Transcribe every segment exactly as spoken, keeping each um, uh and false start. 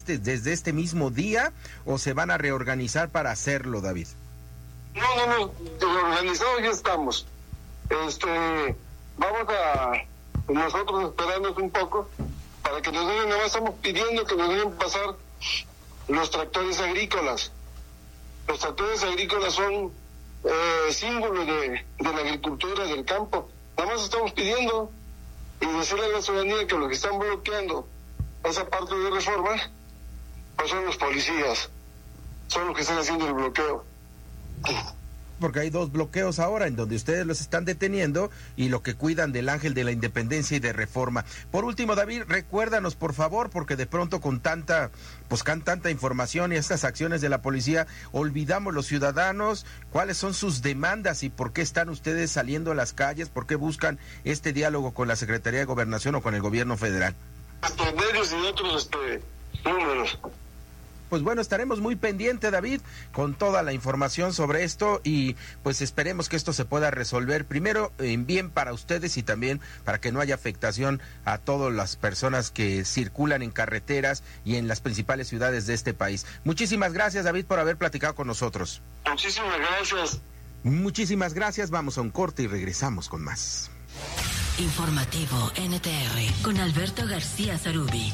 este desde este mismo día o se van a reorganizar para hacerlo, David? No, no, no, organizados ya estamos. Este, vamos a nosotros esperarnos un poco para que nos den, nada más estamos pidiendo que nos dejen pasar los tractores agrícolas. Los tractores agrícolas son eh, símbolos de, de la agricultura, del campo. Nada más estamos pidiendo y decirle a la ciudadanía que los que están bloqueando esa parte de Reforma, pues son los policías, son los que están haciendo el bloqueo. Porque hay dos bloqueos ahora en donde ustedes los están deteniendo y lo que cuidan del Ángel de la Independencia y de Reforma. Por último, David, recuérdanos por favor, porque de pronto con tanta, pues con tanta información y estas acciones de la policía, olvidamos los ciudadanos, cuáles son sus demandas y por qué están ustedes saliendo a las calles, por qué buscan este diálogo con la Secretaría de Gobernación o con el gobierno federal. Este, medios y otros este, números. Pues bueno, estaremos muy pendientes, David, con toda la información sobre esto y pues esperemos que esto se pueda resolver primero en bien para ustedes y también para que no haya afectación a todas las personas que circulan en carreteras y en las principales ciudades de este país. Muchísimas gracias, David, por haber platicado con nosotros. Muchísimas gracias. Muchísimas gracias, vamos a un corte y regresamos con más. Informativo N T R con Alberto García Zarubi.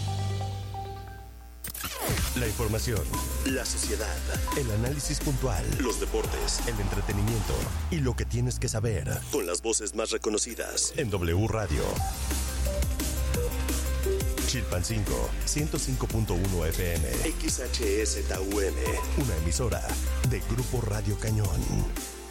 La información, la sociedad, el análisis puntual, los deportes, el entretenimiento y lo que tienes que saber con las voces más reconocidas en W Radio. Chilpancingo, ciento cinco punto uno F M, X H S T U M, una emisora de Grupo Radio Cañón.